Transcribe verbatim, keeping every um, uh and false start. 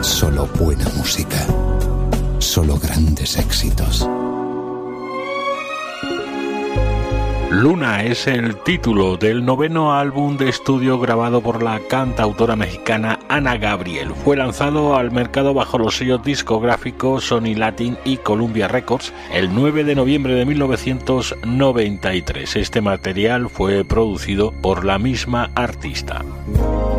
Solo buena música. Solo grandes éxitos. Luna es el título del noveno álbum de estudio grabado por la cantautora mexicana Ana Gabriel. Fue lanzado al mercado bajo los sellos discográficos Sony Latin y Columbia Records el nueve de noviembre de mil novecientos noventa y tres. Este material fue producido por la misma artista.